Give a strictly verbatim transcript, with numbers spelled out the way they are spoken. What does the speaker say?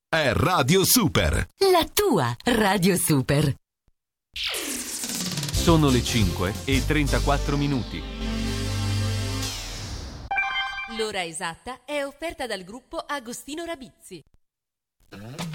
è Radio Super. La tua Radio Super. Sono le cinque e trentaquattro minuti. L'ora esatta è offerta dal gruppo Agostino Rabizzi.